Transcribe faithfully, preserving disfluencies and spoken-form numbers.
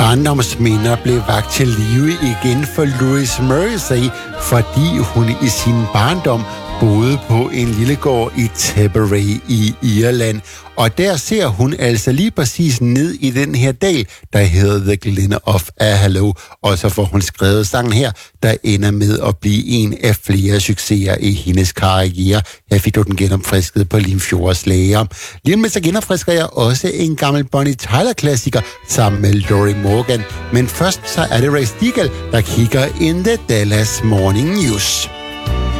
barndomsminder blev vakt til live igen for Louise Morrissey, fordi hun i sin barndom boede på en lille gård i Tipperary i Irland. Og der ser hun altså lige præcis ned i den her dal, der hedder The Glen of Aherlow. Og så får hun skrevet sangen her, der ender med at blive en af flere succeser i hendes karriere. Jeg fik den genopfrisket på Limfjords Lager. Lige med så genopfrisker jeg også en gammel Bonnie Tyler-klassiker sammen med Lorrie Morgan. Men først så er det Ray Steagall, der kigger in the Dallas Morning News.